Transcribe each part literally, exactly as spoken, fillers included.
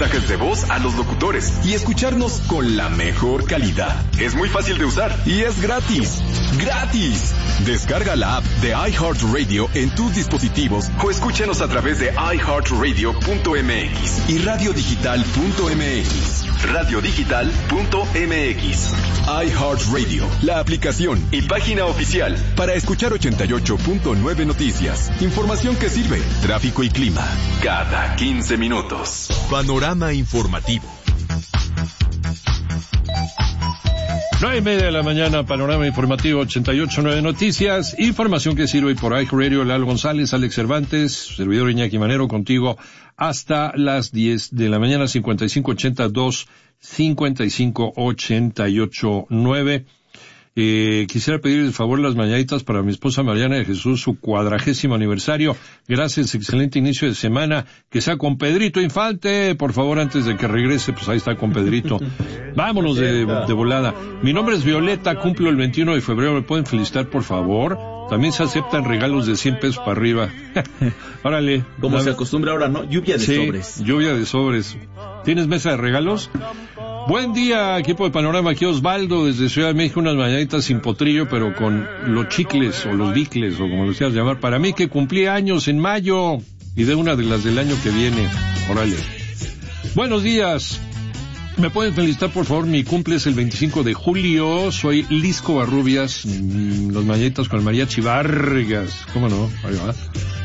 mensajes de voz a los locutores y escucharnos con la mejor calidad. Es muy fácil de usar y es gratis. ¡Gratis! Descarga la app de iHeartRadio en tus dispositivos o escúchanos a través de i heart radio punto m x y radio digital punto m x. radio digital punto m x. iHeartRadio, la aplicación y página oficial para escuchar ochenta y ocho punto nueve Noticias. Información que sirve, tráfico y clima, cada quince minutos. Panorama informativo. Nueve y media de la mañana, panorama informativo ochenta y ocho punto nueve Noticias, información que sirve por iHeartRadio, Lalo González, Alex Cervantes, servidor Iñaki Manero, contigo hasta las diez de la mañana, cincuenta y cinco ochenta y dos, cincuenta y cinco ochenta y ocho nueve. Eh, quisiera pedir el favor las mañanitas para mi esposa Mariana de Jesús, su cuadragésimo aniversario. Gracias, excelente inicio de semana. Que sea con Pedrito Infante, por favor, antes de que regrese, pues ahí está con Pedrito. Vámonos de, de volada. Mi nombre es Violeta, cumplo el veintiuno de febrero, ¿me pueden felicitar, por favor? También se aceptan regalos de cien pesos para arriba. Órale. Como se acostumbra ahora, ¿no? Lluvia de sí, sobres. Lluvia de sobres. ¿Tienes mesa de regalos? Buen día, equipo de Panorama, aquí Osvaldo desde Ciudad de México, unas mañanitas sin potrillo, pero con los chicles o los bicles, o como lo quieras llamar, para mí que cumplí años en mayo, y de una de las del año que viene. Órale. Buenos días. ¿Me pueden felicitar, por favor? Mi cumple es el veinticinco de julio, soy Liz Covarrubias, mmm, los mañanitas con el mariachi Vargas. ¿Cómo no? Ahí va.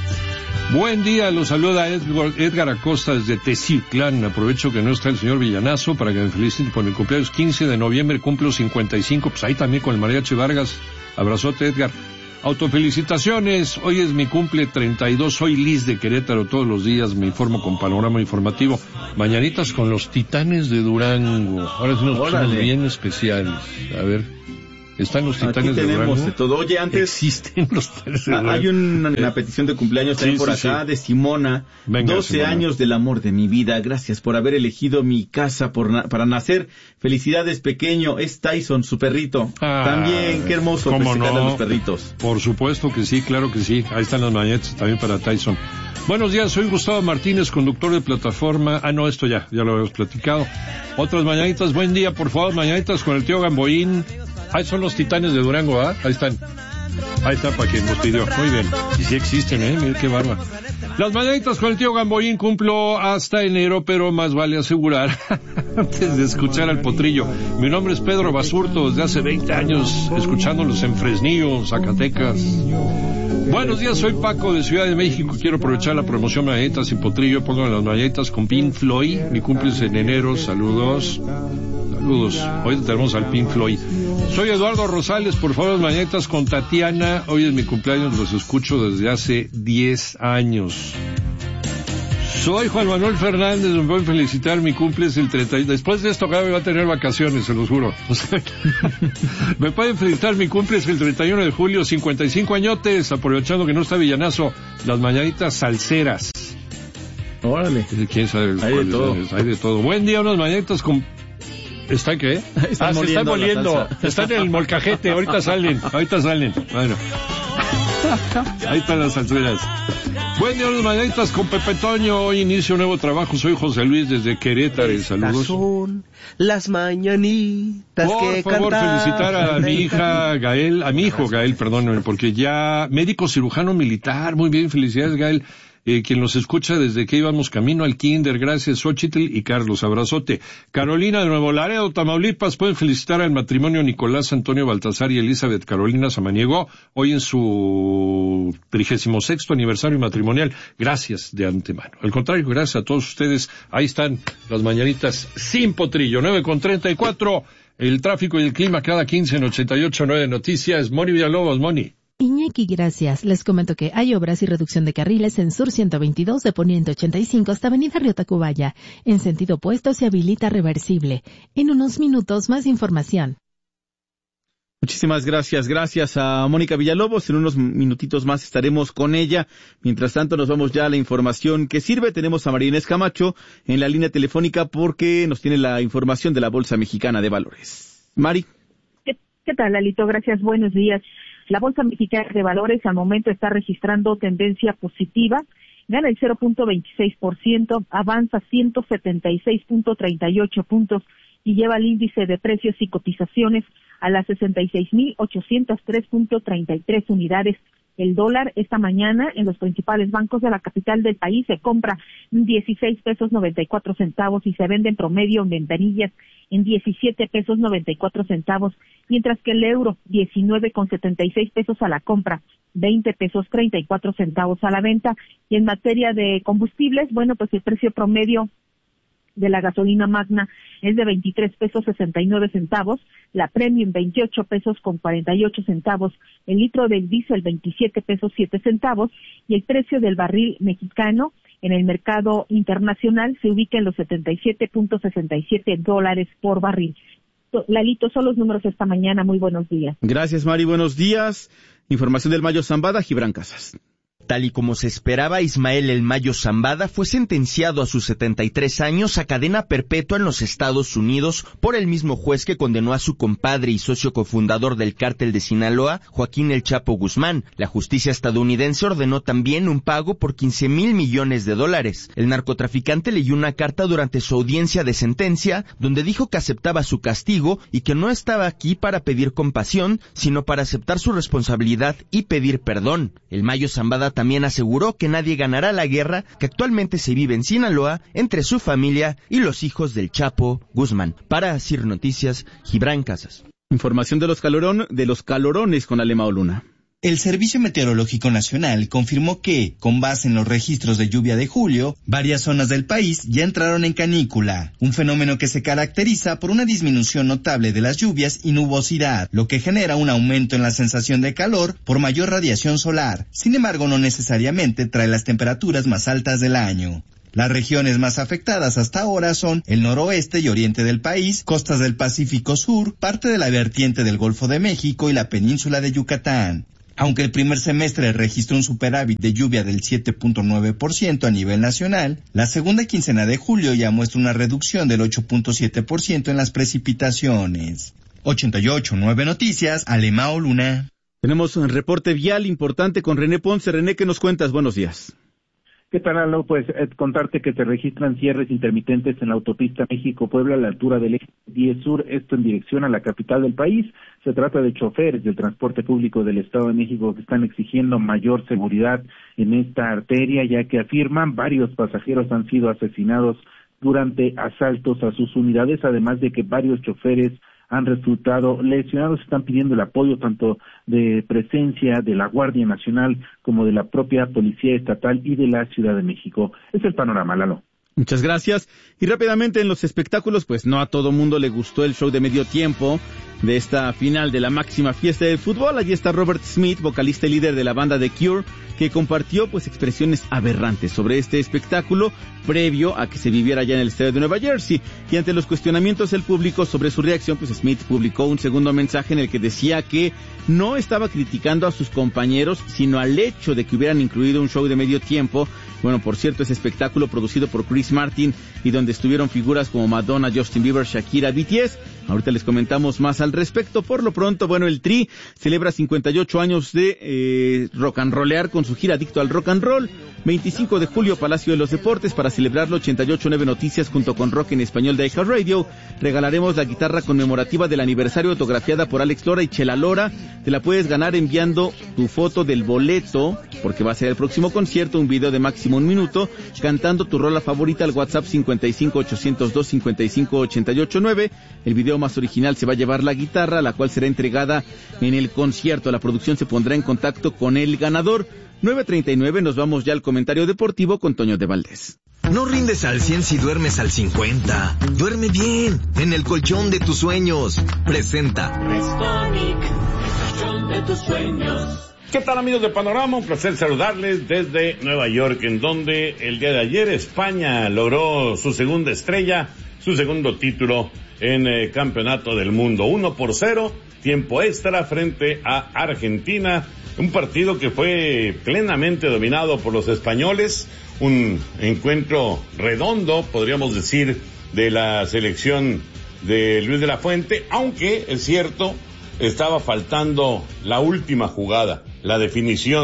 Buen día, los saluda Edgar, Edgar Acosta desde Teciutlán. Aprovecho que no está el señor Villanazo para que me feliciten por mi cumpleaños quince de noviembre, cumplo cincuenta y cinco, pues ahí también con el mariachi Vargas. Abrazote, Edgar. Autofelicitaciones, hoy es mi cumple treinta y dos, soy Liz de Querétaro, todos los días me informo con panorama informativo. Mañanitas con los Titanes de Durango, ahora sí unos cosas bien especiales. A ver... ¿Están los Titanes de Durango? Aquí tenemos de todo. Oye, antes... Existen los Titanes de Durango. Hay una, una petición de cumpleaños también sí, por sí, acá, sí. de Simona. Venga, doce Simona. Años del amor de mi vida. Gracias por haber elegido mi casa por na- para nacer. Felicidades, pequeño. Es Tyson, su perrito. Ah, también, qué hermoso felicitarle no? a los perritos. Por supuesto que sí, claro que sí. Ahí están las mañanitas también para Tyson. Buenos días, soy Gustavo Martínez, conductor de plataforma. Ah, no, esto ya, ya lo habíamos platicado. Otras mañanitas, buen día, por favor, mañanitas con el tío Gamboín. Ahí son los Titanes de Durango, ¿ah? Ahí están. Ahí está para quien nos pidió. Muy bien. Y sí existen, ¿eh? Mira qué barba. Las mañanitas con el tío Gamboín cumplo hasta enero, pero más vale asegurar antes de escuchar al potrillo. Mi nombre es Pedro Basurto, desde hace veinte años, escuchándolos en Fresnillo, Zacatecas. Buenos días, soy Paco de Ciudad de México. Quiero aprovechar la promoción Mañanitas sin potrillo. Pongo las mañanitas con Pink Floyd. Mi cumple es en enero. Saludos. Saludos. Hoy tenemos al Pink Floyd. Soy Eduardo Rosales. Por favor, las mañanitas con Tatiana. Hoy es mi cumpleaños. Los escucho desde hace diez años. Soy Juan Manuel Fernández, me pueden felicitar, mi cumple es el treinta. Después de esto, cada vez va a tener vacaciones, se los juro. O sea, me pueden felicitar, mi cumple es el treinta y uno de julio, cincuenta y cinco añotes, aprovechando que no está Villanazo, las mañanitas salseras. Órale. ¿Quién sabe? Hay de todo. Es? Hay de todo. Buen día, unas mañanitas con... ¿Está qué? Están ah, se están moliendo. La están en el molcajete, ahorita salen, ahorita salen. Bueno. Ahí están las salseras. Buen día, las mañanitas con Pepe Toño. Hoy inicio un nuevo trabajo. Soy José Luis desde Querétaro. Saludos. Son las mañanitas Por que favor, cantan. felicitar a mi hija Gael, a mi hijo Gael, perdóname, porque ya médico cirujano militar. Muy bien, felicidades, Gael. Eh, quien nos escucha desde que íbamos camino al kinder, gracias Xochitl y Carlos, abrazote. Carolina de Nuevo Laredo, Tamaulipas, pueden felicitar al matrimonio Nicolás Antonio Baltasar y Elizabeth Carolina Samaniego, hoy en su trigésimo sexto aniversario matrimonial, gracias de antemano. Al contrario, gracias a todos ustedes, ahí están las mañanitas sin potrillo, nueve con treinta y cuatro, el tráfico y el clima cada quince en ochenta y ocho punto nueve Noticias. Moni Villalobos, Moni. Iñaki, gracias. Les comento que hay obras y reducción de carriles en Sur ciento veintidós de Poniente ochenta y cinco hasta Avenida Río Tacubaya. En sentido opuesto se habilita reversible. En unos minutos más información. Muchísimas gracias, gracias a Mónica Villalobos. En unos minutitos más estaremos con ella. Mientras tanto nos vamos ya a la información que sirve. Tenemos a María Inés Camacho en la línea telefónica porque nos tiene la información de la Bolsa Mexicana de Valores. Mari. ¿Qué, qué tal, Lalito? Gracias, buenos días. La Bolsa Mexicana de Valores al momento está registrando tendencia positiva gana el cero punto veintiséis por ciento, avanza ciento setenta y seis punto treinta y ocho puntos y lleva el índice de precios y cotizaciones a las sesenta y seis mil ochocientos tres punto treinta y tres unidades. El dólar esta mañana en los principales bancos de la capital del país se compra dieciséis pesos noventa y cuatro centavos y se vende en promedio en ventanillas en diecisiete pesos noventa y cuatro centavos, mientras que el euro diecinueve con setenta y seis pesos a la compra, veinte pesos treinta y cuatro centavos a la venta. Y en materia de combustibles, bueno, pues el precio promedio de la gasolina magna es de veintitrés pesos sesenta y nueve centavos, la premium veintiocho pesos con cuarenta y ocho centavos, el litro del diésel veintisiete pesos siete centavos y el precio del barril mexicano en el mercado internacional se ubica en los setenta y siete punto sesenta y siete dólares por barril. Lalito, son los números esta mañana. Muy buenos días. Gracias, Mari. Buenos días. Información del Mayo Zambada, Gibran Casas. Tal y como se esperaba, Ismael El Mayo Zambada fue sentenciado a sus setenta y tres años a cadena perpetua en los Estados Unidos por el mismo juez que condenó a su compadre y socio cofundador del cártel de Sinaloa, Joaquín El Chapo Guzmán. La justicia estadounidense ordenó también un pago por quince mil millones de dólares. El narcotraficante leyó una carta durante su audiencia de sentencia donde dijo que aceptaba su castigo y que no estaba aquí para pedir compasión, sino para aceptar su responsabilidad y pedir perdón. El Mayo Zambada también aseguró que nadie ganará la guerra que actualmente se vive en Sinaloa entre su familia y los hijos del Chapo Guzmán. Para Asir Noticias, Gibran Casas. Información de los calorón, de los calorones con Alemao Luna. El Servicio Meteorológico Nacional confirmó que, con base en los registros de lluvia de julio, varias zonas del país ya entraron en canícula, un fenómeno que se caracteriza por una disminución notable de las lluvias y nubosidad, lo que genera un aumento en la sensación de calor por mayor radiación solar. Sin embargo, no necesariamente trae las temperaturas más altas del año. Las regiones más afectadas hasta ahora son el noroeste y oriente del país, costas del Pacífico Sur, parte de la vertiente del Golfo de México y la península de Yucatán. Aunque el primer semestre registró un superávit de lluvia del siete punto nueve por ciento a nivel nacional, la segunda quincena de julio ya muestra una reducción del ocho punto siete por ciento en las precipitaciones. ochenta y ocho punto nueve Noticias, Alemao Luna. Tenemos un reporte vial importante con René Ponce. René, ¿qué nos cuentas? Buenos días. ¿Qué tal, Aldo? Pues eh, contarte que se registran cierres intermitentes en la autopista México-Puebla a la altura del eje diez Sur, esto en dirección a la capital del país. Se trata de choferes del transporte público del Estado de México que están exigiendo mayor seguridad en esta arteria, ya que afirman varios pasajeros han sido asesinados durante asaltos a sus unidades, además de que varios choferes han resultado lesionados. Están pidiendo el apoyo tanto de presencia de la Guardia Nacional como de la propia Policía Estatal y de la Ciudad de México. Es el panorama, Lalo. Muchas gracias. Y rápidamente en los espectáculos, pues no a todo mundo le gustó el show de medio tiempo de esta final de la máxima fiesta del fútbol. Allí está Robert Smith, vocalista y líder de la banda The Cure, que compartió pues expresiones aberrantes sobre este espectáculo previo a que se viviera ya en el estadio de Nueva Jersey. Y ante los cuestionamientos del público sobre su reacción, pues Smith publicó un segundo mensaje en el que decía que no estaba criticando a sus compañeros, sino al hecho de que hubieran incluido un show de medio tiempo. Bueno, por cierto, ese espectáculo producido por Chris Martin y donde estuvieron figuras como Madonna, Justin Bieber, Shakira, B T S. Ahorita les comentamos más al respecto. Por lo pronto, bueno, el Tri celebra cincuenta y ocho años de eh, rock and rollear con su gira Adicto al Rock and Roll. veinticinco de julio, Palacio de los Deportes. Para celebrarlo, ochenta y ocho punto nueve Noticias junto con Rock en Español de iHeartRadio regalaremos la guitarra conmemorativa del aniversario autografiada por Alex Lora y Chela Lora. Te la puedes ganar enviando tu foto del boleto, porque va a ser el próximo concierto, un video de máximo un minuto, cantando tu rola favorita al WhatsApp cincuenta y cinco ochocientos dos cincuenta y cinco ochenta y ocho nueve. El video más original se va a llevar la guitarra, la cual será entregada en el concierto. La producción se pondrá en contacto con el ganador. nueve treinta y nueve, nos vamos ya al comentario deportivo con Toño de Valdés. No rindes al cien si duermes al cincuenta. Duerme bien, en el colchón de tus sueños. Presenta Restonic, el colchón de tus sueños. ¿Qué tal, amigos de Panorama? Un placer saludarles desde Nueva York, en donde el día de ayer España logró su segunda estrella, su segundo título en el Campeonato del Mundo. uno por cero, tiempo extra frente a Argentina. Un partido que fue plenamente dominado por los españoles. Un encuentro redondo, podríamos decir, de la selección de Luis de la Fuente, aunque es cierto, estaba faltando la última jugada, la definición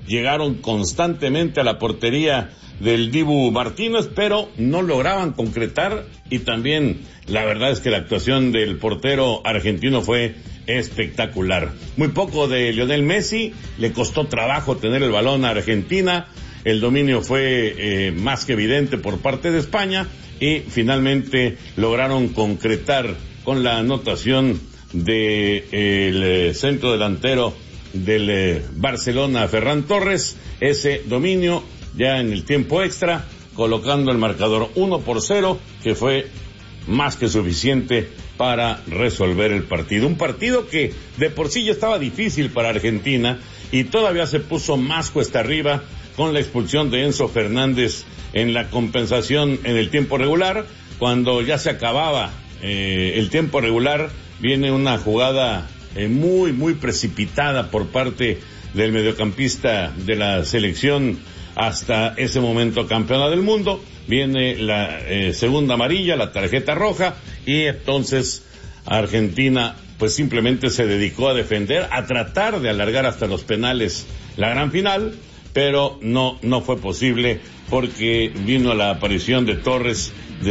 llegaron constantemente a la portería del Dibu Martínez, pero no lograban concretar, y también la verdad es que la actuación del portero argentino fue espectacular. Muy poco de Lionel Messi, le costó trabajo tener el balón a Argentina, el dominio fue eh, más que evidente por parte de España, y finalmente lograron concretar con la anotación de eh, el eh, centro delantero del eh, Barcelona, Ferran Torres, ese dominio ya en el tiempo extra, colocando el marcador uno por cero, que fue más que suficiente para resolver el partido. Un partido que de por sí ya estaba difícil para Argentina y todavía se puso más cuesta arriba con la expulsión de Enzo Fernández en la compensación en el tiempo regular. Cuando ya se acababa eh, el tiempo regular, viene una jugada eh, muy, muy precipitada por parte del mediocampista de la selección hasta ese momento campeona del mundo. Viene la eh, segunda amarilla, la tarjeta roja, y entonces Argentina pues simplemente se dedicó a defender, a tratar de alargar hasta los penales la gran final, pero no no fue posible porque vino la aparición de Torres,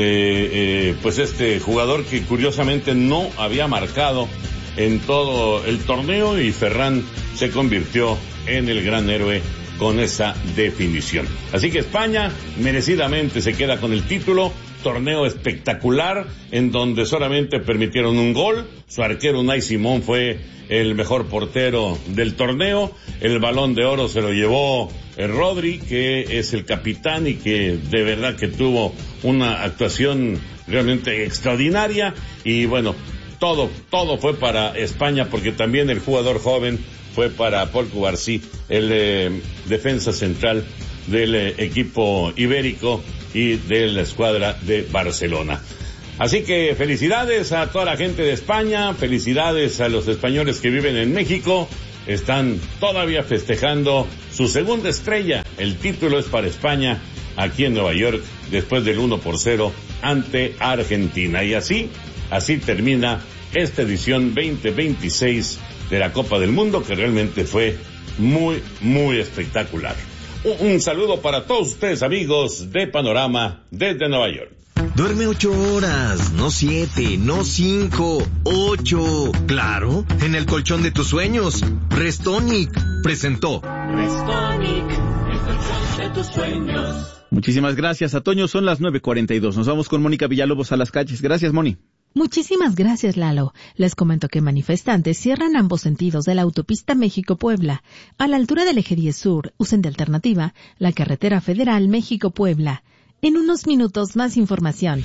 de eh, pues este jugador que curiosamente no había marcado en todo el torneo, y Ferran se convirtió en el gran héroe con esa definición. Así que España merecidamente se queda con el título. Torneo espectacular en donde solamente permitieron un gol. Su arquero Unai Simón fue el mejor portero del torneo. El Balón de Oro se lo llevó el Rodri, que es el capitán y que de verdad que tuvo una actuación realmente extraordinaria. Y bueno, todo, todo fue para España, porque también el jugador joven fue para Paul Cubarsí, el eh, defensa central del eh, equipo ibérico y de la escuadra de Barcelona. Así que felicidades a toda la gente de España, felicidades a los españoles que viven en México, están todavía festejando su segunda estrella. El título es para España aquí en Nueva York, después del uno por cero ante Argentina. Y así, así termina esta edición veinte veintiséis de la Copa del Mundo, que realmente fue muy, muy espectacular. Un, un saludo para todos ustedes, amigos de Panorama desde Nueva York. Duerme ocho horas, no siete, no cinco, ocho. Claro, en el colchón de tus sueños. Restonic presentó. Restonic, el colchón de tus sueños. Muchísimas gracias, Atoño. Son las nueve cuarenta y dos. Nos vamos con Mónica Villalobos a las calles. Gracias, Moni. Muchísimas gracias, Lalo. Les comento que manifestantes cierran ambos sentidos de la autopista México-Puebla. A la altura del eje diez Sur, usen de alternativa la carretera federal México-Puebla. En unos minutos, más información.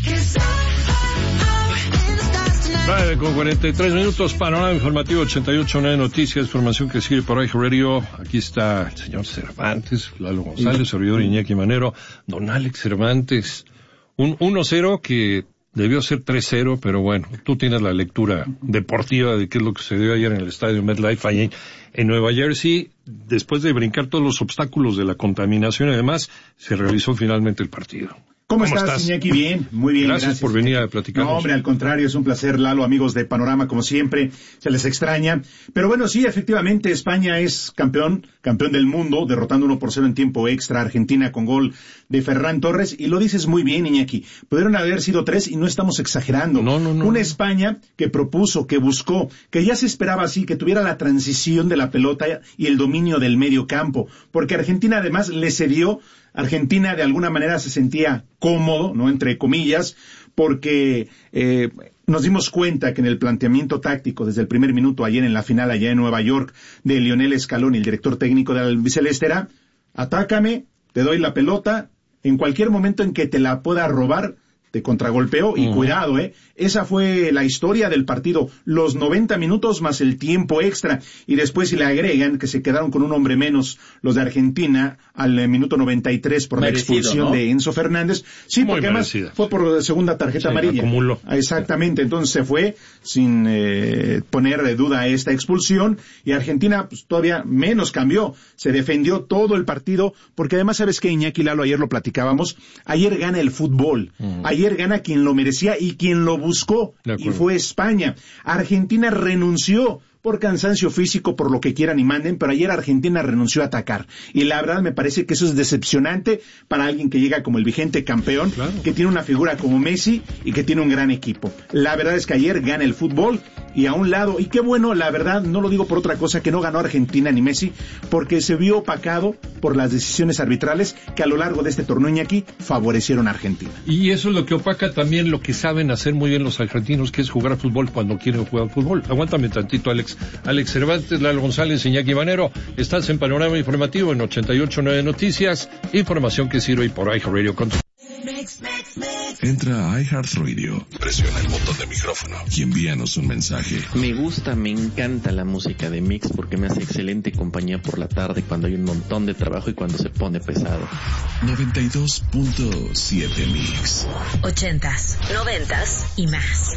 nueve con cuarenta y tres minutos, panorama informativo ochenta y ocho, nueve noticias, información que sigue por iHeart Radio. Aquí está el señor Cervantes, Lalo González, servidor Iñaki Manero, don Alex Cervantes. Un uno cero que debió ser tres cero, pero bueno, tú tienes la lectura deportiva de qué es lo que sucedió ayer en el estadio MetLife, ahí en Nueva Jersey. Después de brincar todos los obstáculos de la contaminación y demás, se realizó finalmente el partido. ¿Cómo, ¿Cómo estás, estás, Iñaki? Bien, muy bien. Gracias, gracias por venir a platicar. No, hombre, al contrario, es un placer, Lalo, amigos de Panorama, como siempre, se les extraña. Pero bueno, sí, efectivamente, España es campeón, campeón del mundo, derrotando uno por cero en tiempo extra a Argentina con gol de Ferran Torres, y lo dices muy bien, Iñaki. Pudieron haber sido tres y no estamos exagerando. No, no, no. Una España que propuso, que buscó, que ya se esperaba así, que tuviera la transición de la pelota y el dominio del medio campo, porque Argentina además le cedió. Argentina de alguna manera se sentía cómodo, ¿no?, entre comillas, porque eh, nos dimos cuenta que en el planteamiento táctico desde el primer minuto ayer en la final allá en Nueva York de Lionel Scaloni, el director técnico del albiceleste, era: atácame, te doy la pelota, en cualquier momento en que te la pueda robar, te contragolpeó, y uh-huh. cuidado, eh, esa fue la historia del partido, los noventa minutos más el tiempo extra, y después si le agregan que se quedaron con un hombre menos los de Argentina al eh, minuto noventa y tres por Merecido, la expulsión, ¿no?, de Enzo Fernández, sí, Muy porque además merecida. Fue por segunda tarjeta sí, amarilla, acumuló. Exactamente, entonces se fue sin eh, poner de duda esta expulsión, y Argentina pues todavía menos cambió, se defendió todo el partido, porque además sabes que, Iñaki, Lalo, ayer lo platicábamos, ayer gana el fútbol, uh-huh. ayer Ayer gana quien lo merecía y quien lo buscó, y fue España. Argentina renunció por cansancio físico, por lo que quieran y manden, pero ayer Argentina renunció a atacar. Y la verdad me parece que eso es decepcionante para alguien que llega como el vigente campeón, claro, que tiene una figura como Messi y que tiene un gran equipo. La verdad es que ayer gana el fútbol y a un lado, y qué bueno, la verdad, no lo digo por otra cosa, que no ganó Argentina ni Messi, porque se vio opacado por las decisiones arbitrales que a lo largo de este torneo, Iñaki, favorecieron a Argentina. Y eso es lo que opaca también lo que saben hacer muy bien los argentinos, que es jugar fútbol cuando quieren jugar fútbol. Aguántame tantito, Alex. Alex Cervantes, Lalo González, Iñaki Banero, estás en Panorama Informativo en ochenta y ocho punto nueve Noticias, información que sirve por iHeartRadio. Entra a iHeartRadio, presiona el botón de micrófono y envíanos un mensaje. Me gusta, me encanta la música de Mix porque me hace excelente compañía por la tarde cuando hay un montón de trabajo y cuando se pone pesado. noventa y dos punto siete Mix. Ochentas, noventas y más.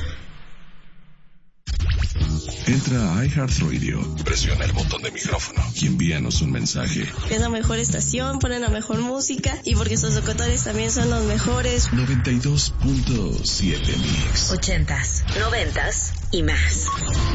Entra a iHeartRadio, presiona el botón de micrófono y envíanos un mensaje. Es la mejor estación, ponen la mejor música y porque sus locutores también son los mejores. noventa y dos punto siete Mix. Ochentas, noventas y más.